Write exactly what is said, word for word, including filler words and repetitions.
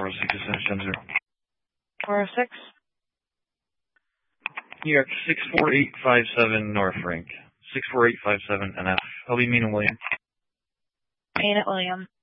four oh six is finished ten zero. four oh six? New York, six four eight five seven North Rink. six four eight five seven N F. I'll be Mina William. Mina William.